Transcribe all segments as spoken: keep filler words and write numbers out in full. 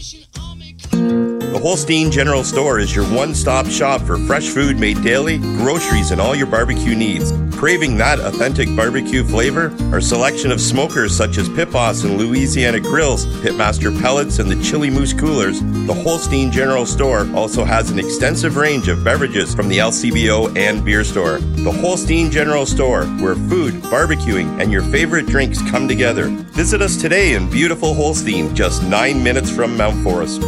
The Holstein General Store is your one-stop shop for fresh food made daily, groceries, and all your barbecue needs. Craving that authentic barbecue flavor? Our selection of smokers such as Pit Boss and Louisiana Grills, Pitmaster Pellets, and the Chili Moose Coolers, the Holstein General Store also has an extensive range of beverages from the L C B O and beer store. The Holstein General Store, where food, barbecuing, and your favorite drinks come together. Visit us today in beautiful Holstein, just nine minutes from Mount Forest.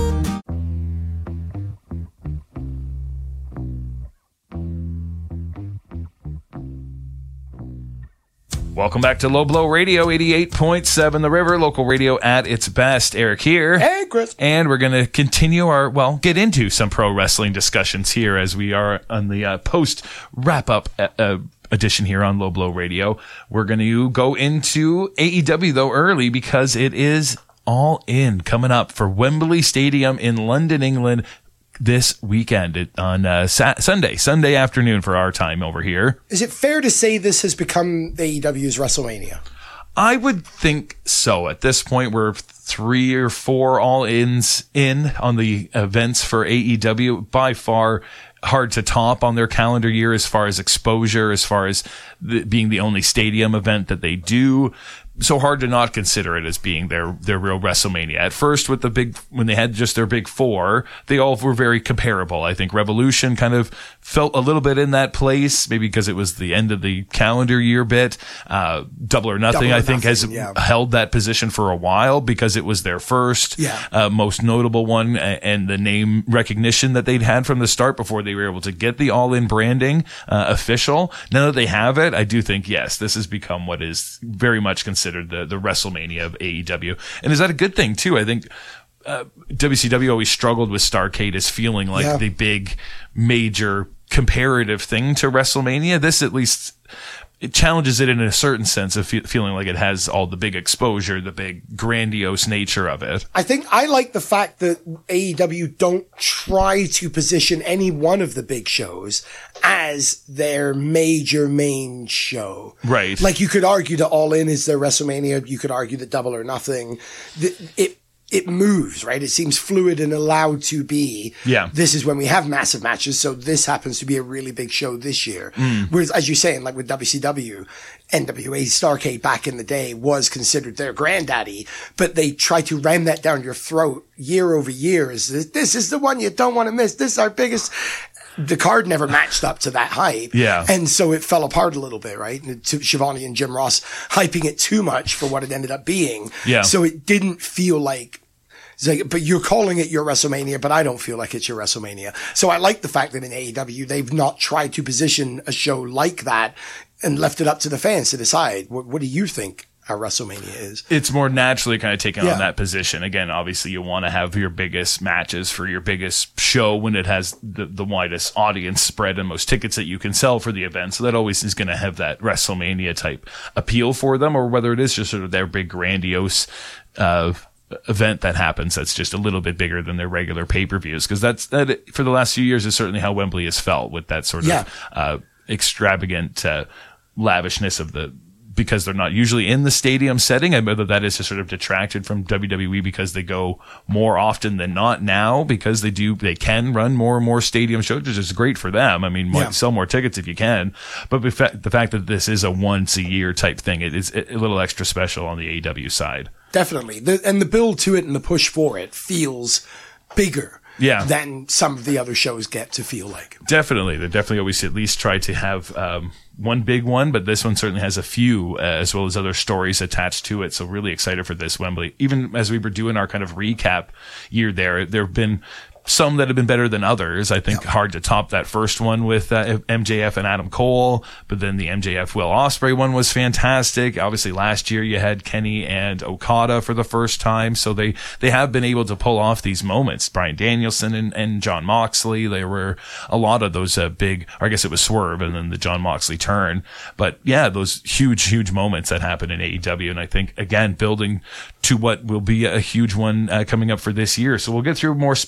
Welcome back to Low Blow Radio, eighty-eight point seven The River, local radio at its best. Eric here. Hey, Chris. And we're going to continue our, well, get into some pro wrestling discussions here as we are on the uh, post wrap-up uh, edition here on Low Blow Radio. We're going to go into A E W, though, early because it is All In coming up for Wembley Stadium in London, England, this weekend on uh, sa- Sunday, Sunday afternoon for our time over here. Is it fair to say this has become A E W's WrestleMania? I would think so. At this point, we're three or four all-ins in on the events for A E W. By far hard to top on their calendar year as far as exposure, as far as the, being the only stadium event that they do. So hard to not consider it as being their, their real WrestleMania. At first, with the big, when they had just their big four, they all were very comparable. I think Revolution kind of felt a little bit in that place, maybe because it was the end of the calendar year bit. Uh, Double or Nothing, Double or I think, nothing, has yeah. held that position for a while because it was their first, yeah. uh, most notable one, and the name recognition that they'd had from the start before they were able to get the all-in branding, uh, official. Now that they have it, I do think, yes, this has become what is very much considered considered the, the WrestleMania of A E W. And is that a good thing too? I think uh, W C W always struggled with Starrcade as feeling like yeah. the big major comparative thing to WrestleMania. This at least it challenges it in a certain sense of fe- feeling like it has all the big exposure, the big grandiose nature of it. I think I like the fact that A E W don't try to position any one of the big shows as their major main show. Right. Like you could argue that All In is their WrestleMania. You could argue that Double or Nothing. The, it, It moves, right? It seems fluid and allowed to be. Yeah. This is when we have massive matches, so this happens to be a really big show this year. Mm. Whereas, as you're saying, like with W C W, N W A Starrcade back in the day was considered their granddaddy, but they try to ram that down your throat year over year. Is this, this is the one you don't want to miss. This is our biggest. The card never matched up to that hype. Yeah. And so it fell apart a little bit, right? To Shivani and Jim Ross hyping it too much for what it ended up being. Yeah. So it didn't feel like, it's like, but you're calling it your WrestleMania, but I don't feel like it's your WrestleMania. So I like the fact that in A E W, they've not tried to position a show like that and left it up to the fans to decide. What, what do you think our WrestleMania is? It's more naturally kind of taken Yeah. on that position. Again, obviously you want to have your biggest matches for your biggest show when it has the, the widest audience spread and most tickets that you can sell for the event. So that always is going to have that WrestleMania type appeal for them, or whether it is just sort of their big grandiose, uh, event that happens that's just a little bit bigger than their regular pay-per-views, because that's that for the last few years is certainly how Wembley has felt, with that sort Yeah. of uh extravagant uh, lavishness of the, because they're not usually in the stadium setting, and whether that is just sort of detracted from W W E because they go more often than not now, because they do, they can run more and more stadium shows, which is great for them. I mean, Yeah. sell more tickets if you can, but the fact, the fact that this is a once a year type thing, it is a little extra special on the A E W side. Definitely. The, and the build to it and the push for it feels bigger Yeah. than some of the other shows get to feel like. Definitely. They definitely always at least try to have um, one big one, but this one certainly has a few, uh, as well as other stories attached to it. So really excited for this Wembley. Even as we were doing our kind of recap year there, there have been some that have been better than others. I think Yeah. hard to top that first one with uh, M J F and Adam Cole, but then the M J F Will Ospreay one was fantastic. Obviously last year you had Kenny and Okada for the first time, so they they have been able to pull off these moments. Bryan Danielson and, and Jon Moxley, there were a lot of those uh, big, or I guess it was Swerve and then the Jon Moxley turn, but yeah, those huge huge moments that happen in A E W, and I think again building to what will be a huge one uh, coming up for this year. So we'll get through more speculation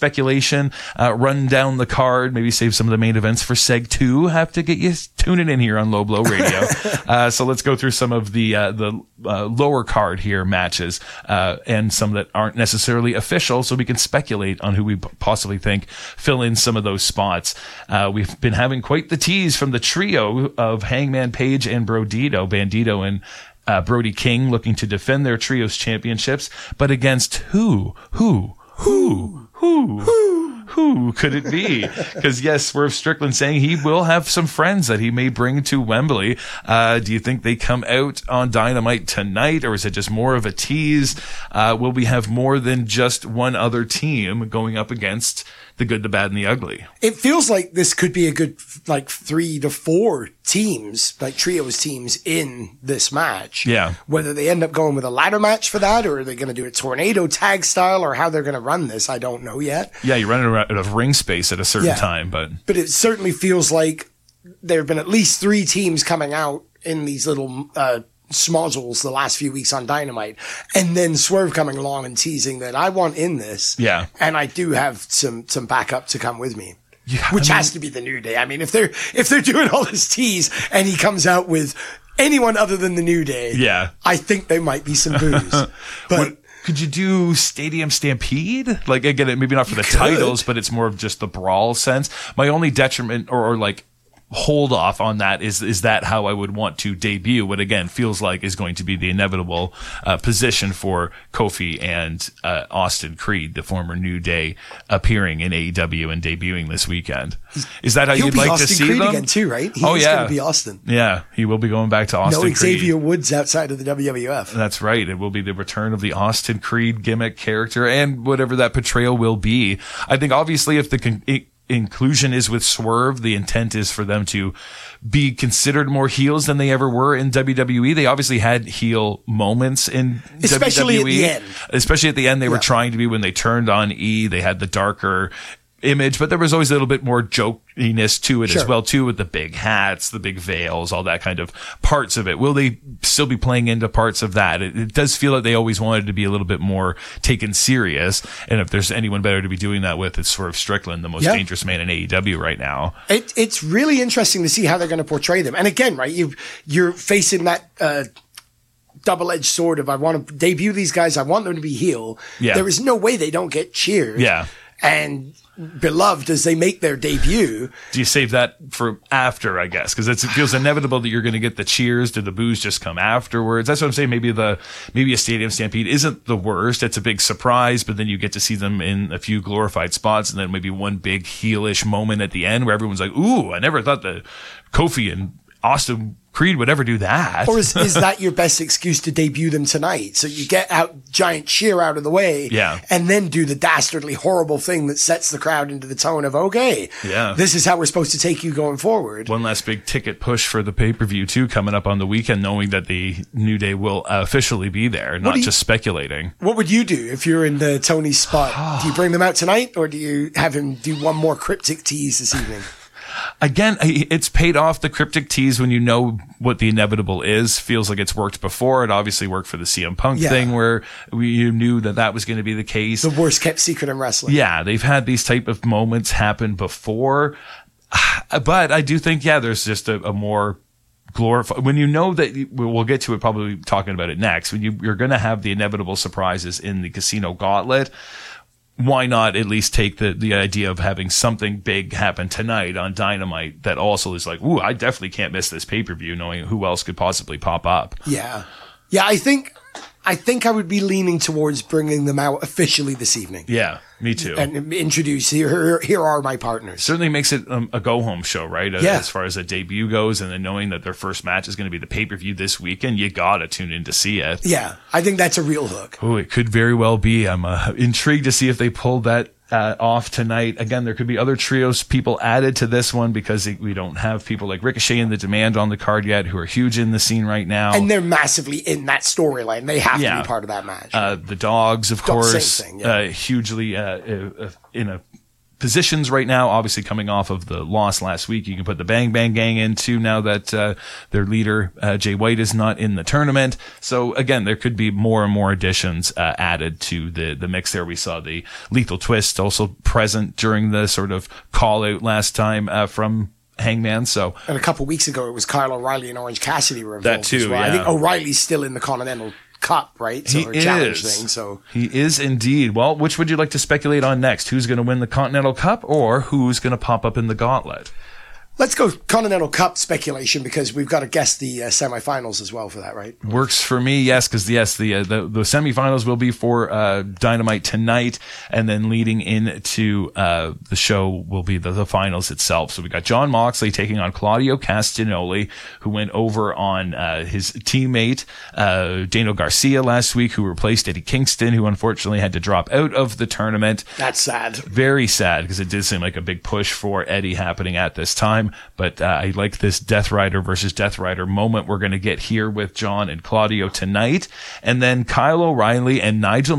information, uh, run down the card, maybe save some of the main events for Seg two. Have to get you tuning in here on Low Blow Radio. uh, so let's go through some of the uh, the uh, lower card here matches uh, and some that aren't necessarily official, so we can speculate on who we possibly think fill in some of those spots. Uh, we've been having quite the tease from the trio of Hangman Page and Brodito, Bandito and uh, Brody King, looking to defend their trios championships, but against who? Who? Who? Who? Who? Who could it be? Because yes, Swerve Strickland saying he will have some friends that he may bring to Wembley. Uh, do you think they come out on Dynamite tonight, or is it just more of a tease? Uh, will we have more than just one other team going up against the good, the bad, and the ugly? It feels like this could be a good, like, three to four teams, like trios teams in this match. Yeah. Whether they end up going with a ladder match for that, or are they going to do a tornado tag style, or how they're going to run this, I don't know yet. Yeah, you're running out of ring space at a certain Yeah. time, but... But it certainly feels like there have been at least three teams coming out in these little, uh, smozzles the last few weeks on Dynamite, and then Swerve coming along and teasing that I want in this. Yeah. And I do have some, some backup to come with me. Yeah, Which I mean- has to be the New Day. I mean, if they're, if they're doing all this tease and he comes out with anyone other than the New Day, Yeah. I think there might be some boos. But What- could you do Stadium Stampede? Like, again, maybe not for the could. titles, but it's more of just the brawl sense. My only detriment or, or like hold off on that is is that how I would want to debut what again feels like is going to be the inevitable uh, position for Kofi and uh, Austin Creed, the former New Day, appearing in A E W and debuting this weekend. Is that how he'll you'd be like Austin to see Creed them again too, right? He oh is yeah, going to be Austin. Yeah, he will be going back to Austin No Creed. Xavier Woods outside of the W W F. That's right. It will be the return of the Austin Creed gimmick character and whatever that portrayal will be. I think obviously if the con- I- inclusion is with Swerve, the intent is for them to be considered more heels than they ever were in W W E. They obviously had heel moments in Especially W W E. at the end. Especially at the end, they were Yeah. trying to be when they turned on E. They had the darker image, but there was always a little bit more jokiness to it Sure. as well too, with the big hats, the big veils, all that kind of parts of it. Will they still be playing into parts of that? It, it does feel like they always wanted to be a little bit more taken serious, and if there's anyone better to be doing that with, it's Swerve Strickland, the most Yeah. dangerous man in A E W right now. It, it's really interesting to see how they're going to portray them. And again, right, you you're facing that uh, double-edged sword of I want to debut these guys, I want them to be heel. Yeah. There is no way they don't get cheered. Yeah. And beloved as they make their debut. Do you save that for after, I guess? Because it feels inevitable that you're going to get the cheers. Do the boos just come afterwards? That's what I'm saying. Maybe the maybe a Stadium Stampede isn't the worst. It's a big surprise, but then you get to see them in a few glorified spots, and then maybe one big heelish moment at the end where everyone's like, "Ooh, I never thought that Kofi and Austin Creed would ever do that." Or is, is that your best excuse to debut them tonight? So you get out giant cheer out of the way, Yeah. and then do the dastardly, horrible thing that sets the crowd into the tone of, okay, Yeah. this is how we're supposed to take you going forward. One last big ticket push for the pay-per-view too, coming up on the weekend, knowing that the New Day will uh, officially be there, not do you- just speculating. What would you do if you're in the Tony's spot? Do you bring them out tonight, or do you have him do one more cryptic tease this evening? Again, I- it's paid off the cryptic tease when you know what the inevitable is. Feels like it's worked before. It obviously worked for the C M Punk Yeah. thing where we, you knew that that was going to be the case. The worst kept secret in wrestling. Yeah, they've had these type of moments happen before. But I do think, yeah, there's just a, a more glorified, when you know that you- we'll get to it, probably talking about it next, when you, you're going to have the inevitable surprises in the Casino Gauntlet. Why not at least take the, the idea of having something big happen tonight on Dynamite that also is like, ooh, I definitely can't miss this pay-per-view, knowing who else could possibly pop up. Yeah. Yeah, I think, I think I would be leaning towards bringing them out officially this evening. Yeah, me too. And introduce, here, here are my partners. Certainly makes it um, a go-home show, right? Uh, Yeah. As far as a debut goes, and then knowing that their first match is going to be the pay-per-view this weekend, you gotta tune in to see it. Yeah, I think that's a real hook. Oh, it could very well be. I'm uh, intrigued to see if they pulled that uh, off tonight. Again, there could be other trios people added to this one because it, we don't have people like Ricochet and The Demand on the card yet, who are huge in the scene right now. And they're massively in that storyline. They have Yeah. to be part of that match. Uh, the Dogs, of Dog- same course, thing, yeah. uh, hugely uh, uh, in a positions right now. Obviously, coming off of the loss last week, you can put the Bang Bang Gang in too now that uh, their leader, uh, Jay White, is not in the tournament. So again, there could be more and more additions uh, added to the, the mix there. We saw the Lethal Twist also present during the sort of call out last time uh, from Hangman. So, and a couple of weeks ago, it was Kyle O'Reilly and Orange Cassidy were involved that too. as well. Yeah. I think O'Reilly's still in the Continental Cup, right? So he challenge is. thing. So he is indeed. Well, which would you like to speculate on next? Who's going to win the Continental Cup, or who's going to pop up in the Gauntlet? Let's go Continental Cup speculation, because we've got to guess the uh, semifinals as well for that, right? Works for me, yes, because yes, the, uh, the the semifinals will be for uh, Dynamite tonight, and then leading into uh, the show will be the, the finals itself. So we got Jon Moxley taking on Claudio Castagnoli, who went over on uh, his teammate uh, Daniel Garcia last week, who replaced Eddie Kingston, who unfortunately had to drop out of the tournament. That's sad. Very sad, because it did seem like a big push for Eddie happening at this time. But uh, I like this Death Rider versus Death Rider moment we're going to get here with John and Claudio tonight. And then Kyle O'Reilly and Nigel